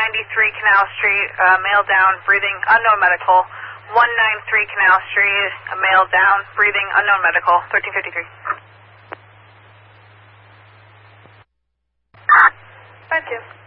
Canal Street, male down, breathing, unknown medical. 193 Canal Street, male down, breathing, unknown medical, 1353. Thank you.